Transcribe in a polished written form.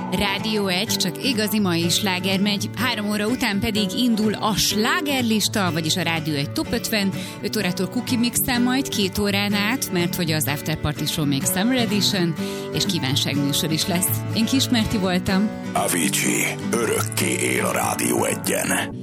Rádió 1, csak igazi mai sláger megy. 3 óra után pedig indul a slágerlista, vagyis a Rádió 1 Top 50. 5 órától Cookie Mix-el majd 2 órán át, mert hogy az After Party Show még Summer Edition, és kívánságműsor is lesz. Én Kis Merti voltam. Avicii örökké él a Rádió 1-en.